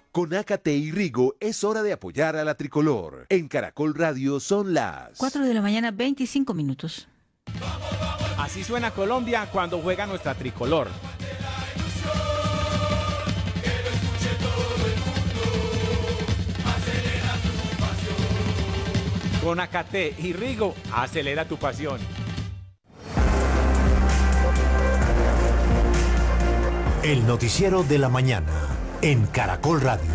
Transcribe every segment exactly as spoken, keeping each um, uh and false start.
Con Ácate y Rigo es hora de apoyar a la tricolor. En Caracol Radio son las cuatro de la mañana, veinticinco minutos. Así suena Colombia cuando juega nuestra tricolor. Con Ácate y Rigo, acelera tu pasión. El noticiero de la mañana en Caracol Radio.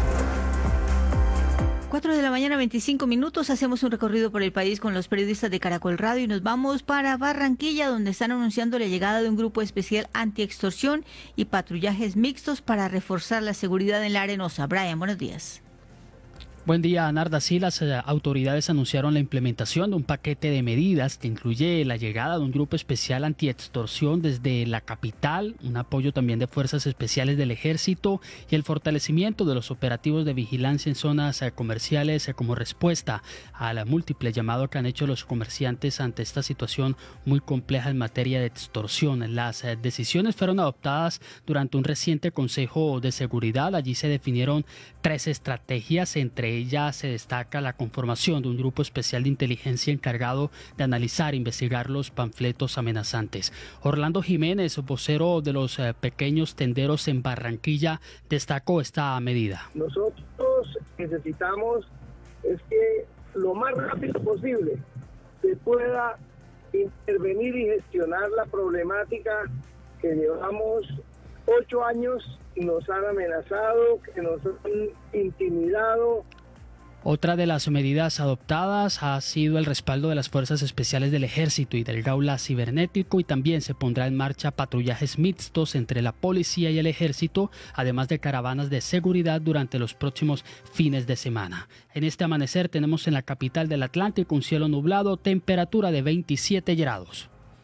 cuatro de la mañana, veinticinco minutos. Hacemos un recorrido por el país con los periodistas de Caracol Radio y nos vamos para Barranquilla, donde están anunciando la llegada de un grupo especial antiextorsión y patrullajes mixtos para reforzar la seguridad en la Arenosa. Brian, buenos días. Buen día, Narda. Sí, las eh, autoridades anunciaron la implementación de un paquete de medidas que incluye la llegada de un grupo especial antiextorsión desde la capital, un apoyo también de fuerzas especiales del ejército y el fortalecimiento de los operativos de vigilancia en zonas eh, comerciales eh, como respuesta al múltiple llamado que han hecho los comerciantes ante esta situación muy compleja en materia de extorsión. Las eh, decisiones fueron adoptadas durante un reciente Consejo de Seguridad. Allí se definieron tres estrategias, entre ellas se destaca la conformación de un grupo especial de inteligencia encargado de analizar e investigar los panfletos amenazantes. Orlando Jiménez, vocero de los eh, pequeños tenderos en Barranquilla, destacó esta medida. Nosotros necesitamos es que lo más rápido posible se pueda intervenir y gestionar la problemática que llevamos ocho años y nos han amenazado, que nos han intimidado. Otra de las medidas adoptadas ha sido el respaldo de las Fuerzas Especiales del Ejército y del Gaula Cibernético, y también se pondrá en marcha patrullajes mixtos entre la policía y el ejército, además de caravanas de seguridad durante los próximos fines de semana. En este amanecer tenemos en la capital del Atlántico un cielo nublado, temperatura de veintisiete grados.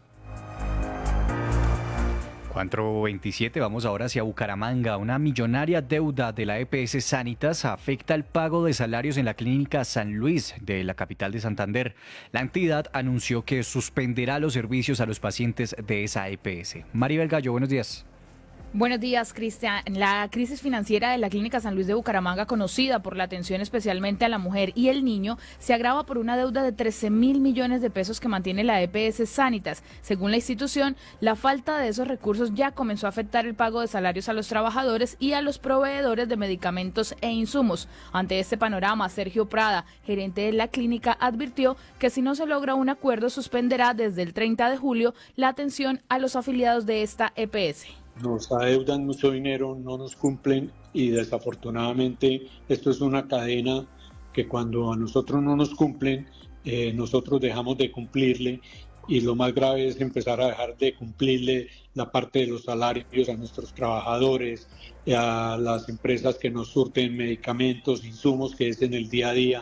cuatro veintisiete, vamos ahora hacia Bucaramanga. Una millonaria deuda de la E P S Sanitas afecta el pago de salarios en la clínica San Luis de la capital de Santander. La entidad anunció que suspenderá los servicios a los pacientes de esa E P S. Maribel Gallo, buenos días. Buenos días, Cristian. La crisis financiera de la Clínica San Luis de Bucaramanga, conocida por la atención especialmente a la mujer y el niño, se agrava por una deuda de trece mil millones de pesos que mantiene la E P S Sanitas. Según la institución, la falta de esos recursos ya comenzó a afectar el pago de salarios a los trabajadores y a los proveedores de medicamentos e insumos. Ante este panorama, Sergio Prada, gerente de la clínica, advirtió que si no se logra un acuerdo, suspenderá desde el treinta de julio la atención a los afiliados de esta E P S. Nos adeudan mucho dinero, no nos cumplen y desafortunadamente esto es una cadena que cuando a nosotros no nos cumplen, eh, nosotros dejamos de cumplirle, y lo más grave es empezar a dejar de cumplirle la parte de los salarios a nuestros trabajadores, a las empresas que nos surten medicamentos, insumos, que es en el día a día.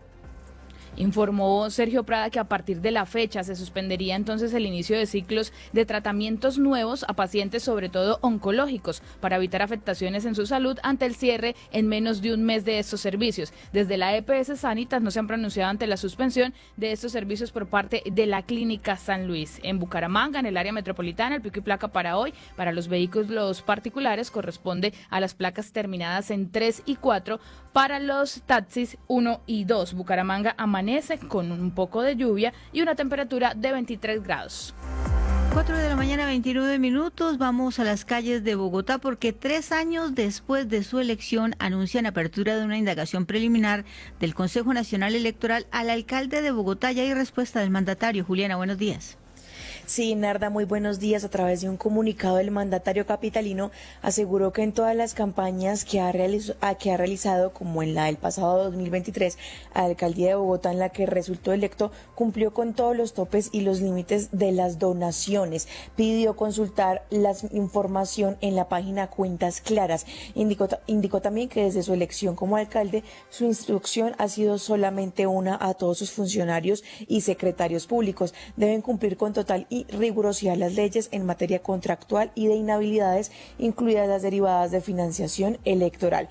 Informó Sergio Prada que a partir de la fecha se suspendería entonces el inicio de ciclos de tratamientos nuevos a pacientes, sobre todo oncológicos, para evitar afectaciones en su salud ante el cierre en menos de un mes de estos servicios. Desde la E P S Sanitas no se han pronunciado ante la suspensión de estos servicios por parte de la Clínica San Luis. En Bucaramanga, en el área metropolitana, el pico y placa para hoy para los vehículos particulares corresponde a las placas terminadas en tres y cuatro, para los taxis uno y dos. Bucaramanga amanece con un poco de lluvia y una temperatura de veintitrés grados. cuatro de la mañana, veintinueve minutos. Vamos a las calles de Bogotá porque tres años después de su elección anuncian apertura de una indagación preliminar del Consejo Nacional Electoral al alcalde de Bogotá. Ya hay respuesta del mandatario. Juliana, buenos días. Sí, Narda, muy buenos días. A través de un comunicado, el mandatario capitalino aseguró que en todas las campañas que ha, realiz- que ha realizado, como en la del pasado dos mil veintitrés, a la alcaldía de Bogotá, en la que resultó electo, cumplió con todos los topes y los límites de las donaciones. Pidió consultar la información en la página Cuentas Claras. Indicó, indicó también que desde su elección como alcalde, su instrucción ha sido solamente una a todos sus funcionarios y secretarios públicos. Deben cumplir con total y rigurosidad las leyes en materia contractual y de inhabilidades, incluidas las derivadas de financiación electoral.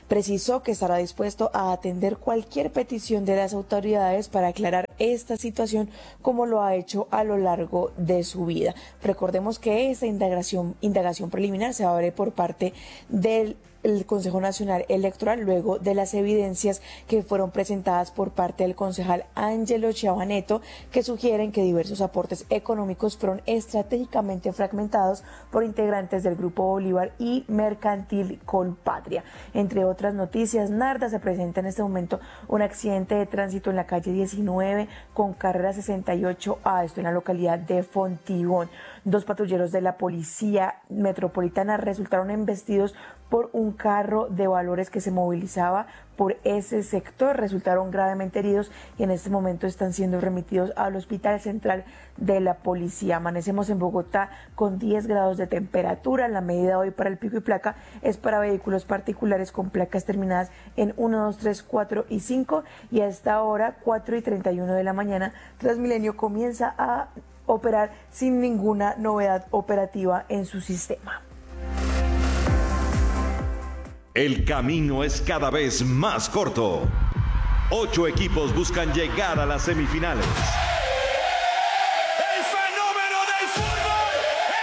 Precisó que estará dispuesto a atender cualquier petición de las autoridades para aclarar esta situación, como lo ha hecho a lo largo de su vida. Recordemos que esta indagación, indagación preliminar se abre por parte del el Consejo Nacional Electoral luego de las evidencias que fueron presentadas por parte del concejal Ángelo Chiavaneto, que sugieren que diversos aportes económicos fueron estratégicamente fragmentados por integrantes del Grupo Bolívar y Mercantil Colpatria. Entre otras noticias, Narda, se presenta en este momento un accidente de tránsito en la calle diecinueve con carrera sesenta y ocho A, esto en la localidad de Fontibón. Dos patrulleros de la Policía Metropolitana resultaron embestidos por un carro de valores que se movilizaba por ese sector, resultaron gravemente heridos y en este momento están siendo remitidos al Hospital Central de la Policía. Amanecemos en Bogotá con diez grados de temperatura. La medida hoy para el pico y placa es para vehículos particulares con placas terminadas en uno, dos, tres, cuatro y cinco, y a esta hora, cuatro y treinta y uno de la mañana, Transmilenio comienza a operar sin ninguna novedad operativa en su sistema. El camino es cada vez más corto. Ocho equipos buscan llegar a las semifinales. ¡El fenómeno del fútbol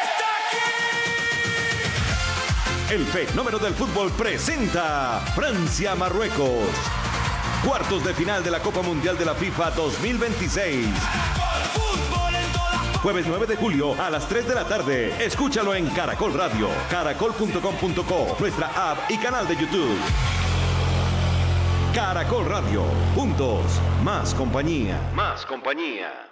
está aquí! El fenómeno del fútbol presenta Francia-Marruecos. Cuartos de final de la Copa Mundial de la FIFA dos mil veintiséis. Jueves nueve de julio a las tres de la tarde. Escúchalo en Caracol Radio, caracol punto com punto co, nuestra app y canal de YouTube. Caracol Radio. Juntos, más compañía. Más compañía.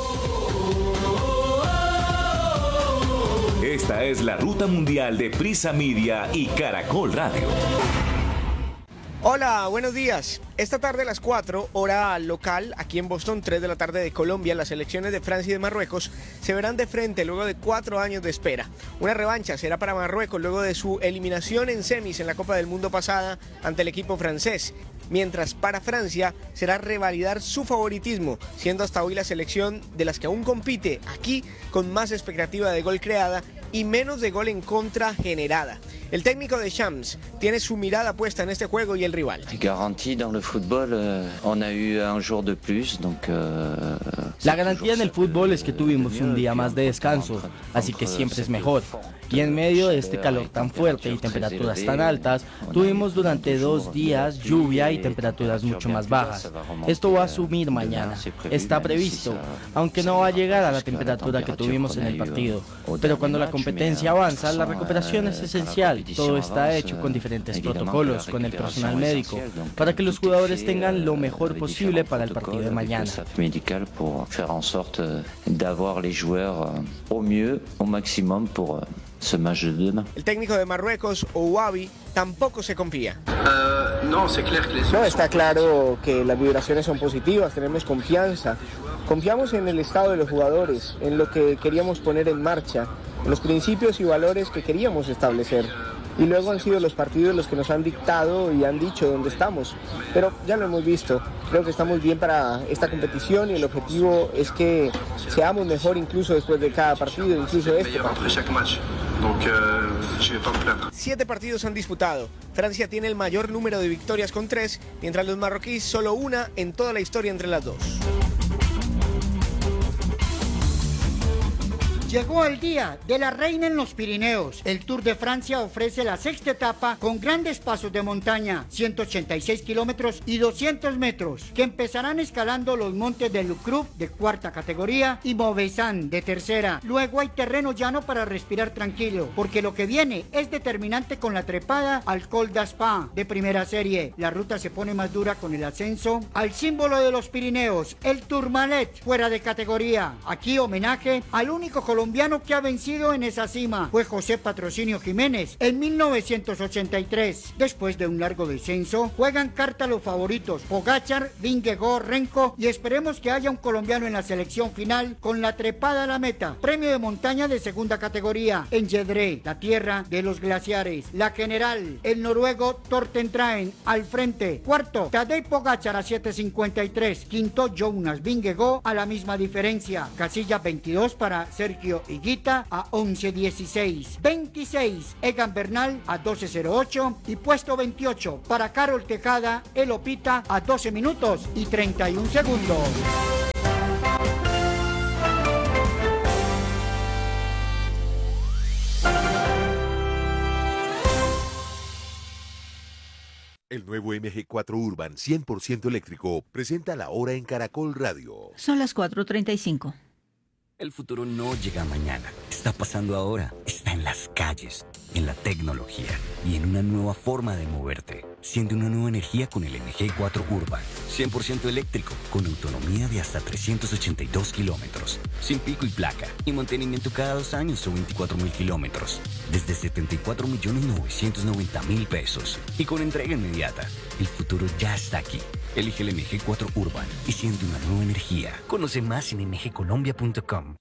Esta es la ruta mundial de Prisa Media y Caracol Radio. Hola, buenos días. Esta tarde a las cuatro, hora local, aquí en Boston, tres de la tarde de Colombia, las selecciones de Francia y de Marruecos se verán de frente luego de cuatro años de espera. Una revancha será para Marruecos luego de su eliminación en semis en la Copa del Mundo pasada ante el equipo francés. Mientras para Francia será revalidar su favoritismo, siendo hasta hoy la selección de las que aún compite aquí con más expectativa de gol creada y menos de gol en contra generada. El técnico de Shams tiene su mirada puesta en este juego y el rival. La garantía en el fútbol es que tuvimos un día más de descanso, así que siempre es mejor. Y en medio de este calor tan fuerte y temperaturas tan altas, tuvimos durante dos días lluvia y temperaturas mucho más bajas. Esto va a subir mañana, está previsto, aunque no va a llegar a la temperatura que tuvimos en el partido. Pero cuando la competencia avanza, la recuperación es esencial. Todo está hecho con diferentes protocolos, con el personal médico, para que los jugadores tengan lo mejor posible para el partido de mañana. El técnico de Marruecos, Ouabi, tampoco se confía. Uh, no, está claro que las vibraciones son positivas, tenemos confianza. Confiamos en el estado de los jugadores, en lo que queríamos poner en marcha, en los principios y valores que queríamos establecer. Y luego han sido los partidos los que nos han dictado y han dicho dónde estamos. Pero ya lo hemos visto, creo que estamos bien para esta competición y el objetivo es que seamos mejor incluso después de cada partido, incluso este partido. Siete partidos han disputado. Francia tiene el mayor número de victorias con tres, mientras los marroquíes solo una en toda la historia entre las dos. Llegó el día de la reina en los Pirineos. El Tour de Francia ofrece la sexta etapa con grandes pasos de montaña, ciento ochenta y seis kilómetros y doscientos metros, que empezarán escalando los montes de Lucrup de cuarta categoría y Mauvesan de tercera. Luego hay terreno llano para respirar tranquilo, porque lo que viene es determinante con la trepada al Col d'Aspin de primera serie. La ruta se pone más dura con el ascenso al símbolo de los Pirineos, el Tourmalet, fuera de categoría. Aquí homenaje al único colombiano colombiano que ha vencido en esa cima. Fue José Patrocinio Jiménez en mil novecientos ochenta y tres. Después de un largo descenso, juegan carta los favoritos Pogačar, Vingegaard, Renko, y esperemos que haya un colombiano en la selección final con la trepada a la meta. Premio de montaña de segunda categoría en Jedré, la tierra de los glaciares. La general, el noruego Torsten Traen al frente. Cuarto, Tadej Pogačar a siete cincuenta y tres. Quinto, Jonas Vingegaard a la misma diferencia. Casilla veintidós para Sergio Barrio Higuita a once dieciséis. veintiséis, Egan Bernal a doce cero ocho y puesto veintiocho para Carol Tejada, El Opita a doce minutos y treinta y un segundos. El nuevo M G cuatro Urban cien por ciento eléctrico presenta la hora en Caracol Radio. Son las cuatro treinta y cinco. El futuro no llega mañana, está pasando ahora, está en las calles, en la tecnología y en una nueva forma de moverte. Siente una nueva energía con el M G cuatro Urban, cien por ciento eléctrico, con autonomía de hasta trescientos ochenta y dos kilómetros, sin pico y placa, y mantenimiento cada dos años o veinticuatro mil kilómetros, desde setenta y cuatro millones novecientos noventa mil pesos, y con entrega inmediata. El futuro ya está aquí. Elige el M G cuatro Urban y siente una nueva energía. Conoce más en m g colombia punto com.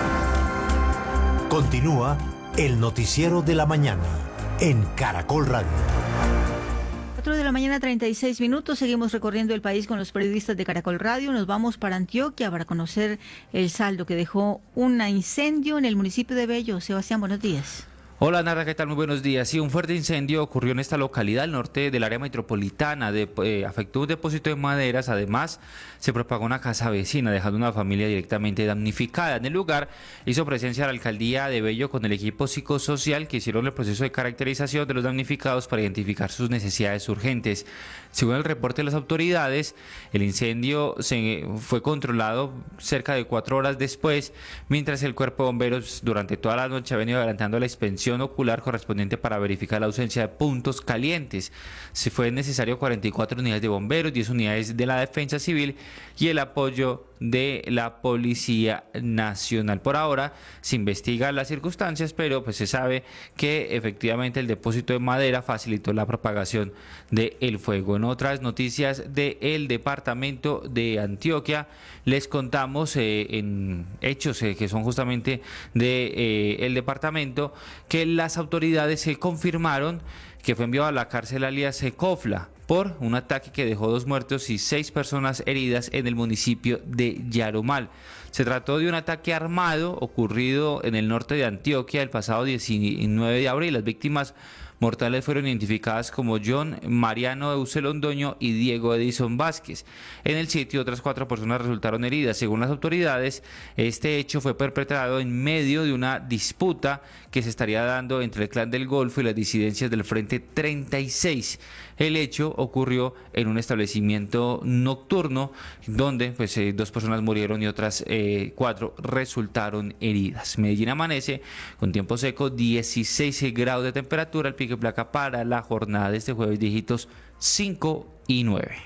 Continúa el noticiero de la mañana en Caracol Radio. cuatro de la mañana, treinta y seis minutos. Seguimos recorriendo el país con los periodistas de Caracol Radio. Nos vamos para Antioquia para conocer el saldo que dejó un incendio en el municipio de Bello. Sebastián, buenos días. Hola Nara, ¿qué tal? Muy buenos días. Sí, un fuerte incendio ocurrió en esta localidad al norte del área metropolitana, de, eh, afectó un depósito de maderas, además se propagó una casa vecina, dejando una familia directamente damnificada. En el lugar hizo presencia la alcaldía de Bello con el equipo psicosocial que hicieron el proceso de caracterización de los damnificados para identificar sus necesidades urgentes. Según el reporte de las autoridades, el incendio se fue controlado cerca de cuatro horas después, mientras el cuerpo de bomberos durante toda la noche ha venido adelantando la inspección ocular correspondiente para verificar la ausencia de puntos calientes. Se fue necesario cuarenta y cuatro unidades de bomberos, diez unidades de la Defensa Civil y el apoyo de la Policía Nacional. Por ahora se investigan las circunstancias, pero pues se sabe que efectivamente el depósito de madera facilitó la propagación del fuego. En otras noticias del departamento de Antioquia, les contamos eh, en hechos eh, que son justamente de eh, el departamento, que las autoridades se confirmaron que fue enviado a la cárcel alias Cofla por un ataque que dejó dos muertos y seis personas heridas en el municipio de Yarumal. Se trató de un ataque armado ocurrido en el norte de Antioquia el pasado diecinueve de abril. Las víctimas mortales fueron identificadas como John Mariano Euse Londoño y Diego Edison Vázquez. En el sitio otras cuatro personas resultaron heridas. Según las autoridades, este hecho fue perpetrado en medio de una disputa que se estaría dando entre el Clan del Golfo y las disidencias del Frente treinta y seis. El hecho ocurrió en un establecimiento nocturno donde pues, eh, dos personas murieron y otras eh, cuatro resultaron heridas. Medellín amanece con tiempo seco, dieciséis grados de temperatura, el pico y placa para la jornada de este jueves, dígitos cinco y nueve.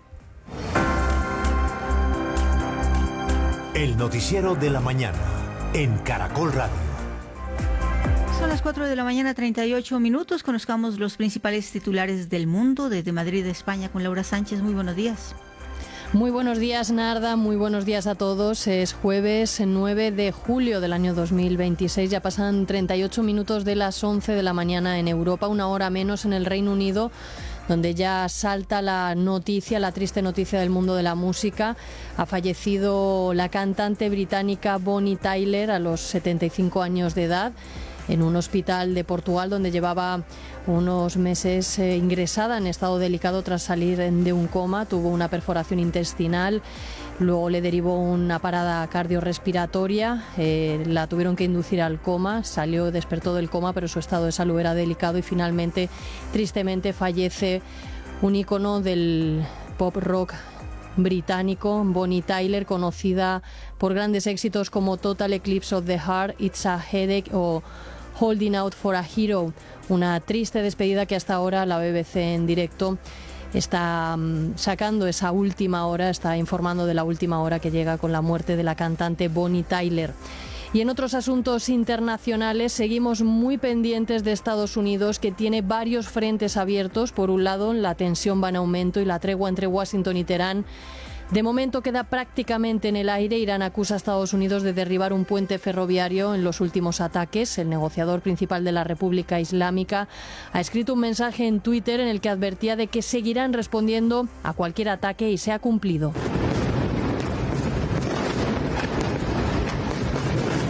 El noticiero de la mañana en Caracol Radio. Son las cuatro de la mañana, treinta y ocho minutos. Conozcamos los principales titulares del mundo desde Madrid, España, con Laura Sánchez. Muy buenos días. Muy buenos días, Narda. Muy buenos días a todos. Es jueves nueve de julio del año dos mil veintiséis. Ya pasan treinta y ocho minutos de las once de la mañana en Europa, una hora menos en el Reino Unido, donde ya salta la noticia, la triste noticia del mundo de la música. Ha fallecido la cantante británica Bonnie Tyler a los setenta y cinco años de edad, en un hospital de Portugal donde llevaba unos meses eh, ingresada en estado delicado tras salir de un coma. Tuvo una perforación intestinal, luego le derivó una parada cardiorrespiratoria, eh, la tuvieron que inducir al coma, salió, despertó del coma, pero su estado de salud era delicado y finalmente, tristemente, fallece un ícono del pop rock británico, Bonnie Tyler, conocida por grandes éxitos como Total Eclipse of the Heart, It's a Headache o Holding Out for a Hero. Una triste despedida que hasta ahora la B B C en directo está um, sacando esa última hora, está informando de la última hora que llega con la muerte de la cantante Bonnie Tyler. Y en otros asuntos internacionales seguimos muy pendientes de Estados Unidos, que tiene varios frentes abiertos. Por un lado, la tensión va en aumento y la tregua entre Washington y Teherán de momento queda prácticamente en el aire. Irán acusa a Estados Unidos de derribar un puente ferroviario en los últimos ataques. El negociador principal de la República Islámica ha escrito un mensaje en Twitter en el que advertía de que seguirán respondiendo a cualquier ataque, y se ha cumplido.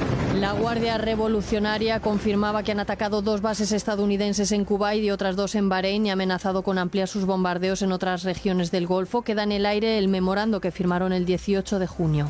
La Guardia Revolucionaria confirmaba que han atacado dos bases estadounidenses en Kuwait y otras dos en Bahrein y ha amenazado con ampliar sus bombardeos en otras regiones del Golfo. Queda en el aire el memorando que firmaron el dieciocho de junio.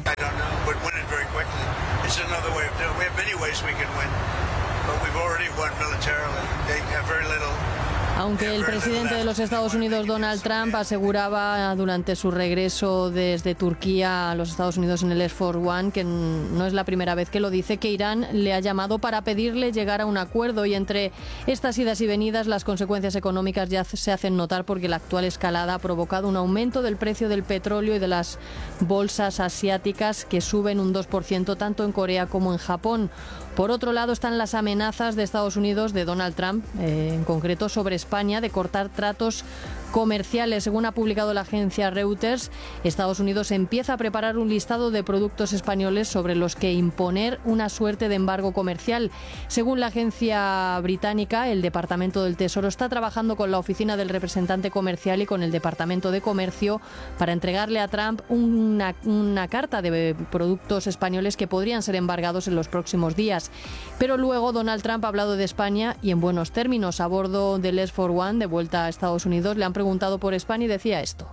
Aunque el presidente de los Estados Unidos, Donald Trump, aseguraba durante su regreso desde Turquía a los Estados Unidos en el Air Force One, que no es la primera vez que lo dice, que Irán le ha llamado para pedirle llegar a un acuerdo, y entre estas idas y venidas las consecuencias económicas ya se hacen notar, porque la actual escalada ha provocado un aumento del precio del petróleo y de las bolsas asiáticas, que suben un dos por ciento tanto en Corea como en Japón. Por otro lado están las amenazas de Estados Unidos, de Donald Trump, eh, en concreto sobre España, de cortar tratos comerciales. Según ha publicado la agencia Reuters, Estados Unidos empieza a preparar un listado de productos españoles sobre los que imponer una suerte de embargo comercial. Según la agencia británica, el Departamento del Tesoro está trabajando con la Oficina del Representante Comercial y con el Departamento de Comercio para entregarle a Trump una, una carta de productos españoles que podrían ser embargados en los próximos días. Pero luego Donald Trump ha hablado de España, y en buenos términos. A bordo del Air Force One, de vuelta a Estados Unidos, le han preguntado por España y decía esto.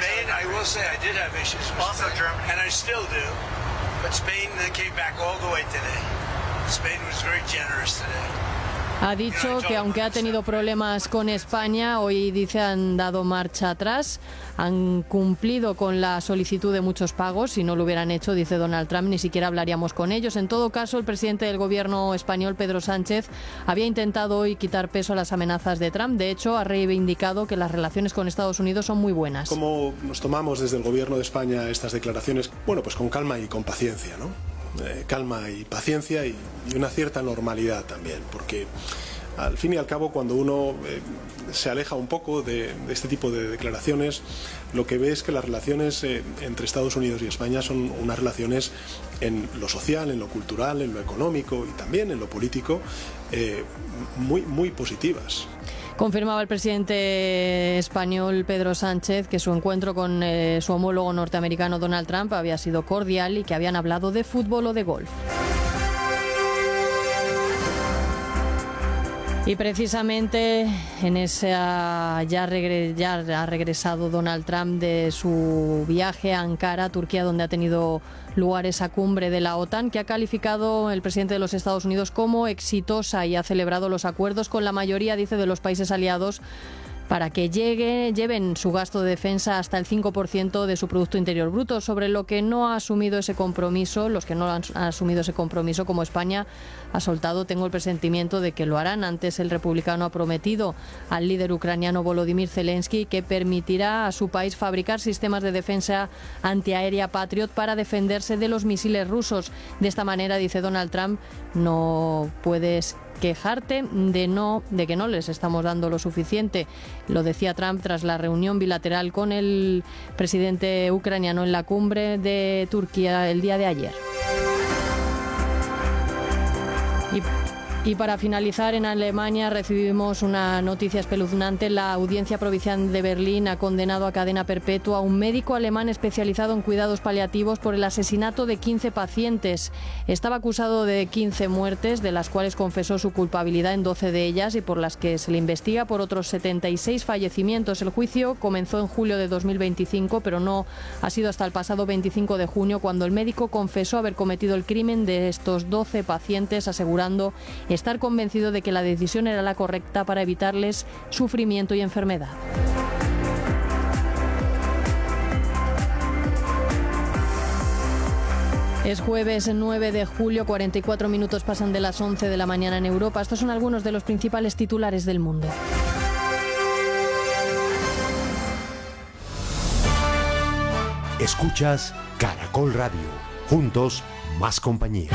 Ha dicho que aunque ha tenido problemas con España, hoy dice han dado marcha atrás, han cumplido con la solicitud de muchos pagos. Si no lo hubieran hecho, dice Donald Trump, ni siquiera hablaríamos con ellos. En todo caso, el presidente del gobierno español, Pedro Sánchez, había intentado hoy quitar peso a las amenazas de Trump. De hecho, ha reivindicado que las relaciones con Estados Unidos son muy buenas. ¿Cómo nos tomamos desde el gobierno de España estas declaraciones? Bueno, pues con calma y con paciencia, ¿no? Eh, calma y paciencia y, y una cierta normalidad también, porque al fin y al cabo, cuando uno eh, se aleja un poco de, de este tipo de declaraciones, lo que ve es que las relaciones eh, entre Estados Unidos y España son unas relaciones en lo social, en lo cultural, en lo económico y también en lo político eh, muy, muy positivas. Confirmaba el presidente español Pedro Sánchez que su encuentro con eh, su homólogo norteamericano Donald Trump había sido cordial y que habían hablado de fútbol o de golf. Y precisamente en esa ya, regre, ya ha regresado Donald Trump de su viaje a Ankara, Turquía, donde ha tenido lugar esa cumbre de la OTAN, que ha calificado el presidente de los Estados Unidos como exitosa, y ha celebrado los acuerdos con la mayoría, dice, de los países aliados para que llegue, lleven su gasto de defensa hasta el cinco por ciento de su Producto Interior Bruto, sobre lo que no ha asumido ese compromiso. Los que no han asumido ese compromiso, como España, ha soltado, tengo el presentimiento de que lo harán. Antes el republicano ha prometido al líder ucraniano Volodymyr Zelensky que permitirá a su país fabricar sistemas de defensa antiaérea Patriot para defenderse de los misiles rusos. De esta manera, dice Donald Trump, no puedes quejarte de no de que no les estamos dando lo suficiente. Lo decía Trump tras la reunión bilateral con el presidente ucraniano en la cumbre de Turquía el día de ayer. Y Y para finalizar, en Alemania recibimos una noticia espeluznante. La Audiencia Provincial de Berlín ha condenado a cadena perpetua a un médico alemán especializado en cuidados paliativos por el asesinato de quince pacientes. Estaba acusado de quince muertes, de las cuales confesó su culpabilidad en doce de ellas y por las que se le investiga por otros setenta y seis fallecimientos. El juicio comenzó en julio de dos mil veinticinco, pero no ha sido hasta el pasado veinticinco de junio cuando el médico confesó haber cometido el crimen de estos doce pacientes, asegurando estar convencido de que la decisión era la correcta para evitarles sufrimiento y enfermedad. Es jueves nueve de julio, cuarenta y cuatro minutos pasan de las once de la mañana en Europa. Estos son algunos de los principales titulares del mundo. Escuchas Caracol Radio. Juntos, más compañía.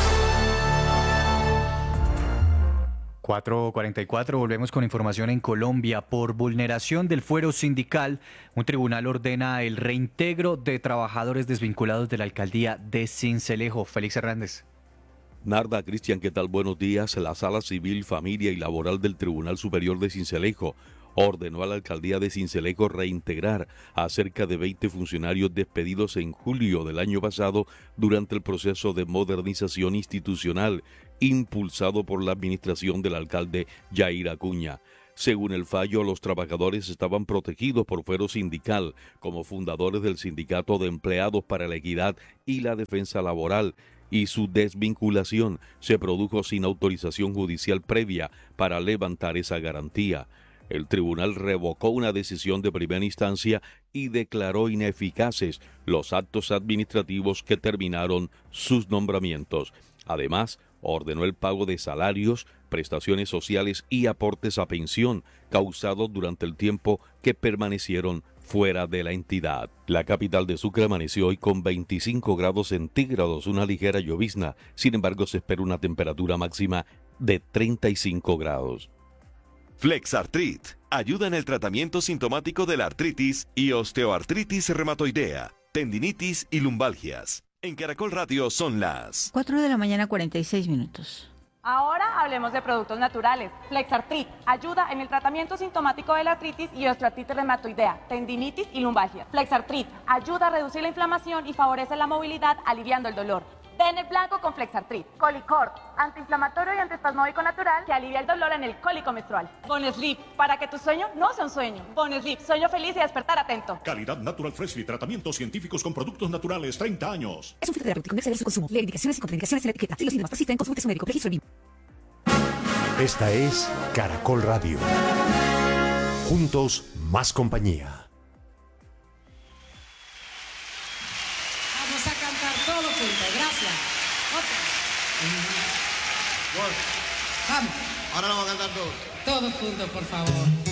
cuatro cuarenta y cuatro, volvemos con información en Colombia. Por vulneración del fuero sindical, un tribunal ordena el reintegro de trabajadores desvinculados de la alcaldía de Sincelejo. Félix Hernández. Narda, Cristian, ¿qué tal? Buenos días. La Sala Civil, Familia y Laboral del Tribunal Superior de Sincelejo ordenó a la alcaldía de Sincelejo reintegrar a cerca de veinte funcionarios despedidos en julio del año pasado durante el proceso de modernización institucional impulsado por la administración del alcalde Yair Acuña. Según el fallo, los trabajadores estaban protegidos por fuero sindical como fundadores del Sindicato de Empleados para la Equidad y la Defensa Laboral, y su desvinculación se produjo sin autorización judicial previa para levantar esa garantía. El tribunal revocó una decisión de primera instancia y declaró ineficaces los actos administrativos que terminaron sus nombramientos. Además, ordenó el pago de salarios, prestaciones sociales y aportes a pensión causados durante el tiempo que permanecieron fuera de la entidad. La capital de Sucre amaneció hoy con veinticinco grados centígrados, una ligera llovizna. Sin embargo, se espera una temperatura máxima de treinta y cinco grados. Flexartrit ayuda en el tratamiento sintomático de la artritis y osteoartritis reumatoidea, tendinitis y lumbalgias. En Caracol Radio son las cuatro de la mañana, cuarenta y seis minutos. Ahora hablemos de productos naturales. Flexartrit ayuda en el tratamiento sintomático de la artritis y osteoartritis reumatoidea, tendinitis y lumbalgia. Flexartrit ayuda a reducir la inflamación y favorece la movilidad, aliviando el dolor. Den el blanco con Flexartrit. Colicort, antiinflamatorio y antiespasmódico natural que alivia el dolor en el cólico menstrual. Bonesleep, para que tu sueño no sea un sueño. Bonesleep, sueño feliz y despertar atento. Calidad Natural Freshly, tratamientos científicos con productos naturales, treinta años. Es un fitoterapéutico, no exceder su consumo. Lee indicaciones y contraindicaciones en la etiqueta. Si los síntomas persisten, consulte a su médico. Registro B I M. Esta es Caracol Radio. Juntos, más compañía. Vamos a cantar todos juntos, gracias. Okay. Vamos. Ahora lo vamos a cantar todos. Todos juntos, por favor.